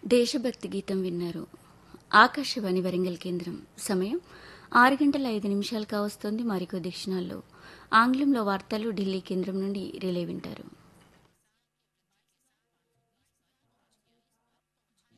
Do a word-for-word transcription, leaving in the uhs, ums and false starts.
దేశభక్తి గీతం విన్నారు. ఆకాశవాణి వరంగల్ కేంద్రం. సమయం ఆరు గంటల ఐదు నిమిషాలు కావస్తోంది. మరికొద్ది క్షణాల్లో ఆంగ్లంలో వార్తలు ఢిల్లీ కేంద్రం నుండి రిలే వింటారు.